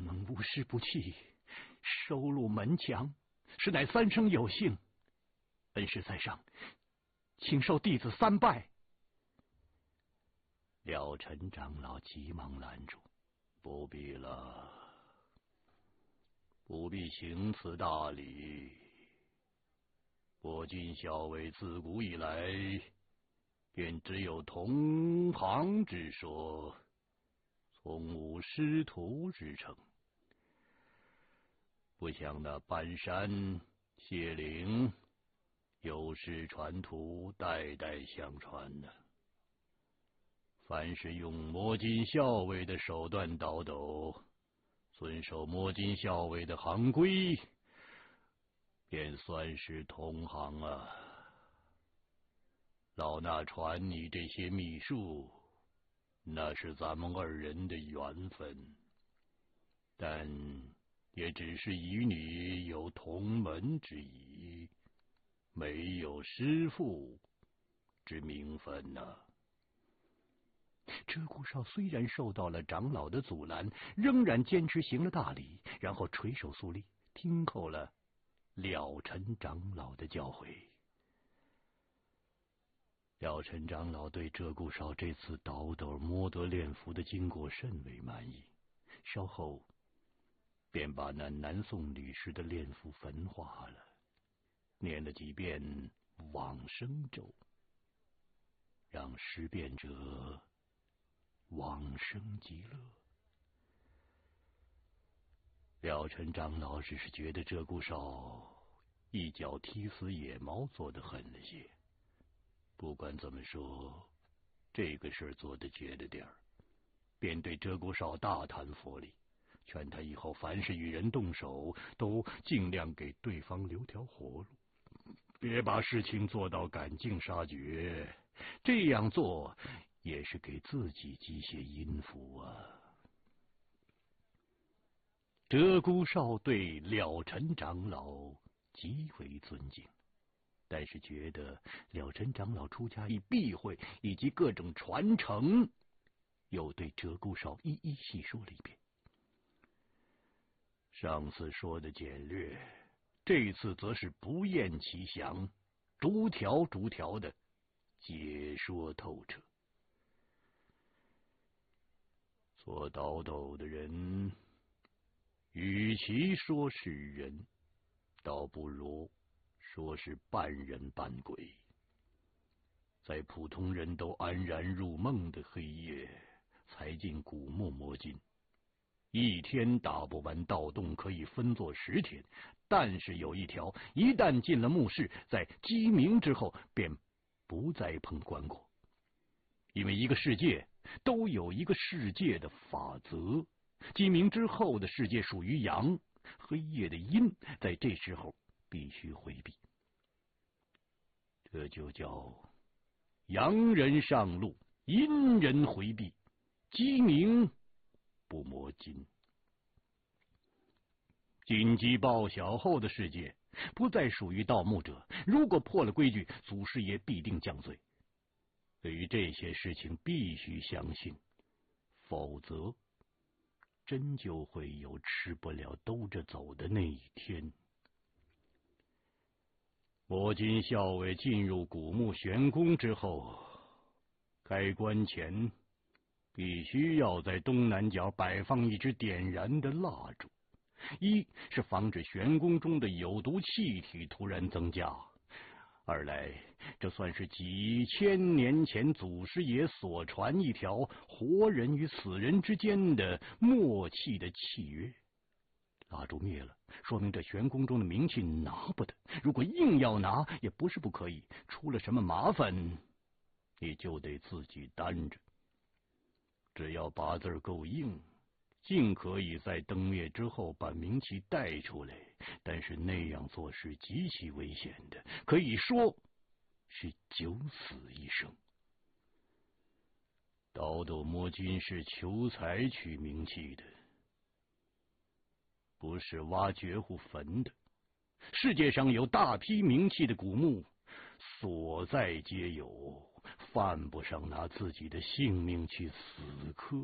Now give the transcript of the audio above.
蒙无师不弃，收入门墙，实乃三生有幸。恩师在上，请受弟子3拜。廖陈长老急忙拦住：“不必了，不必行此大礼。我军校尉自古以来，便只有同行之说，从无师徒之称。不想那半山谢灵有师传徒，代代相传呢。凡是用摸金校尉的手段倒斗，遵守摸金校尉的行规，便算是同行啊。老衲传你这些秘术，那是咱们2人的缘分，但也只是与你有同门之谊，没有师父之名分呐。”鹧鸪哨虽然受到了长老的阻拦，仍然坚持行了大礼，然后垂手肃立，听候了廖陈长老的教诲。廖陈长老对鹧鸪哨这次倒斗摸得练符的经过甚为满意，稍后便把那南宋吕氏的练符焚化了，念了几遍往生咒，让识变者往生极乐。廖陈长老只是觉得鹧鸪哨一脚踢死野猫做得狠了些，不管怎么说，这个事做得绝了点儿，便对鹧鸪哨大谈佛理，劝他以后凡是与人动手，都尽量给对方留条活路，别把事情做到赶尽杀绝，这样做也是给自己积些阴福啊。鹧鸪哨对廖陈长老极为尊敬，但是觉得廖陈长老出家以避讳以及各种传承，又对鹧鸪哨一一细说了一遍。上次说的简略，这次则是不厌其详，逐条逐条的解说透彻。做倒斗的人，与其说是人，倒不如说是半人半鬼。在普通人都安然入梦的黑夜，才进古墓摸金。1天打不完盗洞可以分作10天，但是有一条，一旦进了墓室，在鸡鸣之后便不再碰棺椁。因为一个世界都有一个世界的法则，鸡鸣之后的世界属于阳，黑夜的阴，在这时候必须回避。这就叫阳人上路，阴人回避，鸡鸣不摸金。金鸡报晓后的世界不再属于盗墓者，如果破了规矩，祖师爷必定降罪。对于这些事情必须相信，否则真就会有吃不了兜着走的那一天。摸金校尉进入古墓玄宫之后，开棺前必须要在东南角摆放一支点燃的蜡烛，一是防止玄宫中的有毒气体突然增加，二来这算是几千年前祖师爷所传一条活人与死人之间的默契的契约。蜡烛灭了，说明这玄宫中的冥器拿不得，如果硬要拿也不是不可以，出了什么麻烦你就得自己担着。只要八字够硬，尽可以在灯灭之后把冥器带出来，但是那样做是极其危险的，可以说是九死一生。倒斗摸金是求财取冥器的，不是挖掘户坟的。世界上有大批冥器的古墓，所在皆有，犯不上拿自己的性命去死磕。